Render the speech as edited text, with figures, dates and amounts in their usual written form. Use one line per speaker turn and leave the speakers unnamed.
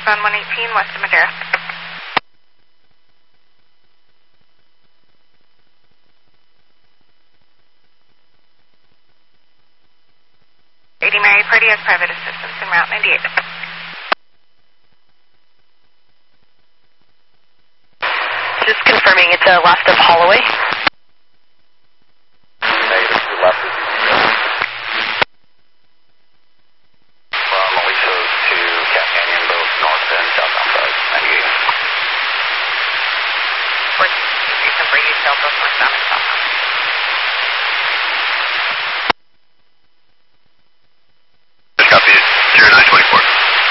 on 118 west of Madera. 80 Mary Purdy has private assistance en route 98.
Just confirming it's left of Holloway.
Negative, to left is from Alisos to Cat Canyon, both north and southbound side, 98.
14 number, use Delta northbound and southbound.